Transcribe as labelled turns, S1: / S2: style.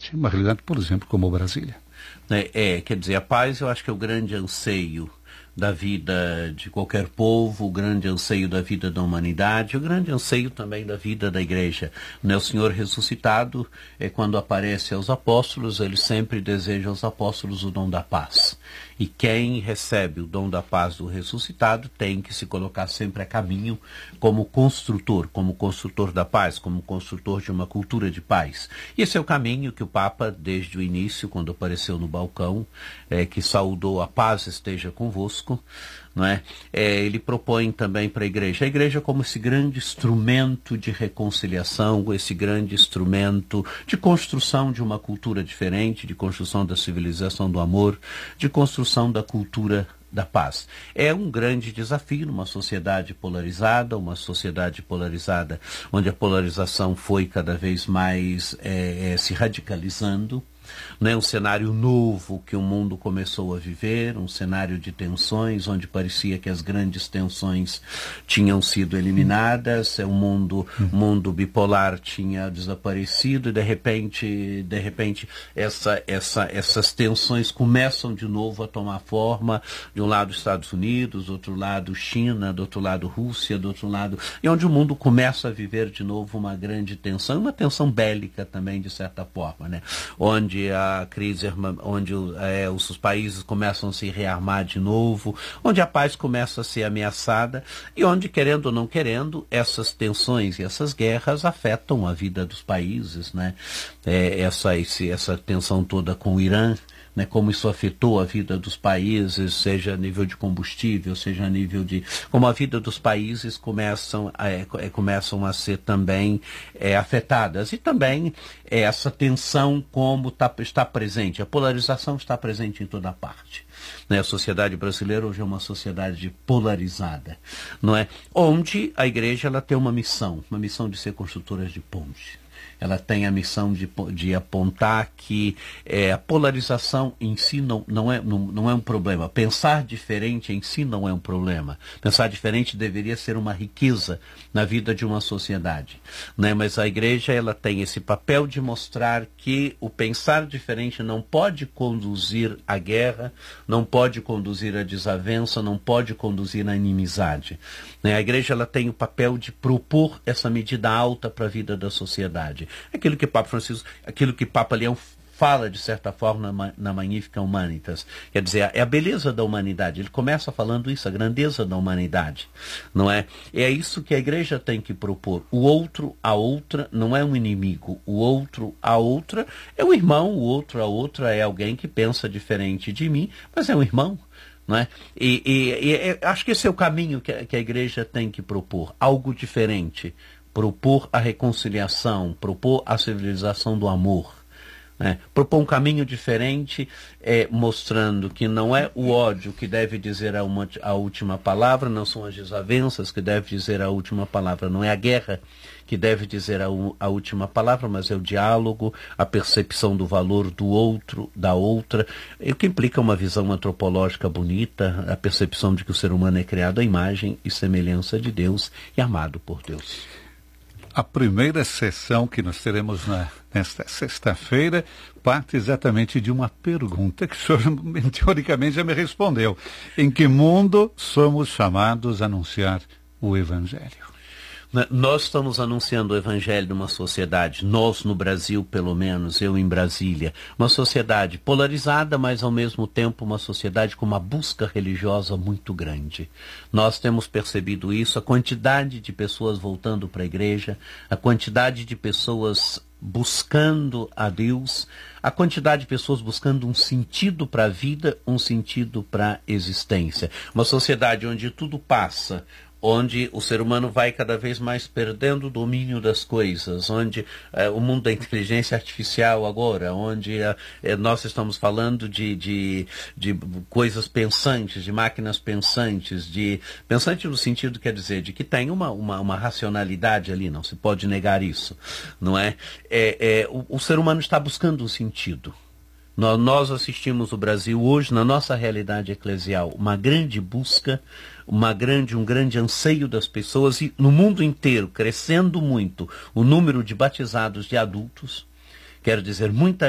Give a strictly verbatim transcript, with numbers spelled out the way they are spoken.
S1: realidade, uma realidade, por exemplo, como Brasília.
S2: É, é, quer dizer, a paz eu acho que é o grande anseio da vida de qualquer povo, o grande anseio da vida da humanidade, o grande anseio também da vida da igreja. Né? O Senhor ressuscitado, é, quando aparece aos apóstolos, ele sempre deseja aos apóstolos o dom da paz. E quem recebe o dom da paz do ressuscitado tem que se colocar sempre a caminho como construtor, como construtor da paz, como construtor de uma cultura de paz. E esse é o caminho que o Papa, desde o início, quando apareceu no balcão, é, que saudou a paz esteja convosco, não é? É, ele propõe também para a igreja, a igreja como esse grande instrumento de reconciliação, esse grande instrumento de construção de uma cultura diferente, de construção da civilização do amor, de construção da cultura da paz. É um grande desafio numa sociedade polarizada, uma sociedade polarizada onde a polarização foi cada vez mais é, é, se radicalizando. Né, um cenário novo que o mundo começou a viver, um cenário de tensões, onde parecia que as grandes tensões tinham sido eliminadas, o mundo, mundo bipolar tinha desaparecido e de repente, de repente essa, essa, essas tensões começam de novo a tomar forma, de um lado Estados Unidos, do outro lado China, do outro lado Rússia, do outro lado, e onde o mundo começa a viver de novo uma grande tensão, uma tensão bélica também, de certa forma, né? Onde a crise, onde é, os países começam a se rearmar de novo, onde a paz começa a ser ameaçada e onde, querendo ou não querendo, essas tensões e essas guerras afetam a vida dos países, né? É, essa, esse, essa tensão toda com o Irã, né, como isso afetou a vida dos países, seja a nível de combustível, seja a nível de... Como a vida dos países começam a, é, começam a ser também é, afetadas. E também é, essa tensão como tá, está presente, a polarização está presente em toda parte. Né? A sociedade brasileira hoje é uma sociedade polarizada, não é? Onde a igreja ela tem uma missão, uma missão de ser construtora de ponte. Ela tem a missão de, de apontar que é, a polarização em si não, não, é, não, não é um problema. Pensar diferente em si não é um problema. Pensar diferente deveria ser uma riqueza na vida de uma sociedade. Né? Mas a igreja ela tem esse papel de mostrar que o pensar diferente não pode conduzir à guerra, não pode conduzir à desavença, não pode conduzir à inimizade. Né? A igreja ela tem o papel de propor essa medida alta para a vida da sociedade. Aquilo que Papa Francisco, aquilo que Papa Leão fala, de certa forma, na, na Magnificat Humanitas. Quer dizer, é a beleza da humanidade. Ele começa falando isso, a grandeza da humanidade. Não é? É isso que a igreja tem que propor. O outro, a outra, não é um inimigo. O outro, a outra, é um irmão. O outro, a outra, é alguém que pensa diferente de mim, mas é um irmão. Não é? E, e, e acho que esse é o caminho que a, que a igreja tem que propor. Algo diferente. Propor a reconciliação, propor a civilização do amor, né? Propor um caminho diferente, é, mostrando que não é o ódio que deve dizer a, uma, a última palavra, não são as desavenças que deve dizer a última palavra, não é a guerra que deve dizer a, a última palavra, mas é o diálogo, a percepção do valor do outro, da outra, o que implica uma visão antropológica bonita, a percepção de que o ser humano é criado à imagem e semelhança de Deus e amado por Deus.
S1: A primeira sessão que nós teremos na, nesta sexta-feira parte exatamente de uma pergunta que o senhor, teoricamente, já me respondeu. Em que mundo somos chamados a anunciar o Evangelho?
S2: Nós estamos anunciando o Evangelho numa sociedade, nós no Brasil pelo menos, eu em Brasília, uma sociedade polarizada, mas ao mesmo tempo uma sociedade com uma busca religiosa muito grande. Nós temos percebido isso, a quantidade de pessoas voltando para a igreja, a quantidade de pessoas buscando a Deus, a quantidade de pessoas buscando um sentido para a vida, um sentido para a existência. Uma sociedade onde tudo passa, onde o ser humano vai cada vez mais perdendo o domínio das coisas, onde eh, o mundo da inteligência artificial agora, onde eh, nós estamos falando de, de, de coisas pensantes, de máquinas pensantes, de pensante no sentido, quer dizer, de que tem uma, uma, uma racionalidade ali, não se pode negar isso, não é? é, é o, o ser humano está buscando um sentido. Nós assistimos o Brasil hoje, na nossa realidade eclesial, uma grande busca, uma grande, um grande anseio das pessoas, e no mundo inteiro, crescendo muito o número de batizados de adultos, quero dizer, muita